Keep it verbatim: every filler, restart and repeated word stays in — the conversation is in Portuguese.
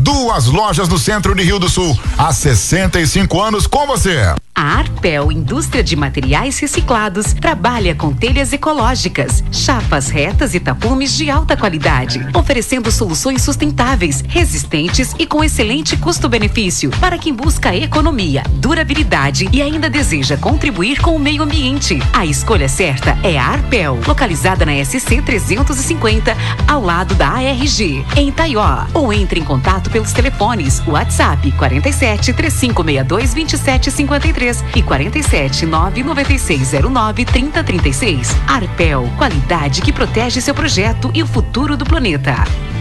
duas lojas no centro de Rio do Sul, há sessenta e cinco anos com você. A Arpel, indústria de materiais reciclados, trabalha com telhas ecológicas, chapas retas e tapumes de alta qualidade, oferecendo soluções sustentáveis, resistentes e com excelente custo-benefício para quem busca economia, durabilidade e ainda deseja contribuir com o meio ambiente. A escolha certa é a Arpel, localizada na S C trezentos e cinquenta, ao lado da A R G, em Itaió. Ou entre em contato pelos telefones WhatsApp quarenta e sete, três cinco seis dois, vinte e sete cinquenta e três e quarenta e sete, nove nove seis zero nove, trinta trinta e seis. Arpel, qualidade que protege seu projeto e o futuro do planeta.